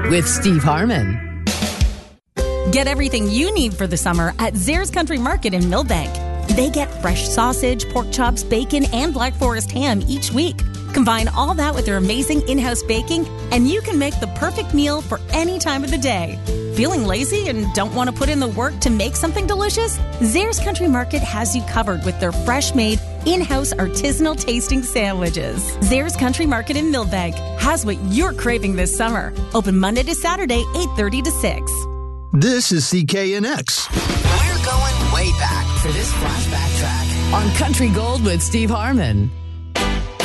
with Steve Harmon. Get everything you need for the summer at Zares Country Market in Millbank. They get fresh sausage, pork chops, bacon, and Black Forest ham each week. Combine all that with their amazing in-house baking, and you can make the perfect meal for any time of the day. Feeling lazy and don't want to put in the work to make something delicious? Zares Country Market has you covered with their fresh-made, in-house artisanal tasting sandwiches. Zares Country Market in Millbank has what you're craving this summer. Open Monday to Saturday, 8:30 to 6. This is CKNX. We're going way back for this flashback track on Country Gold with Steve Harmon.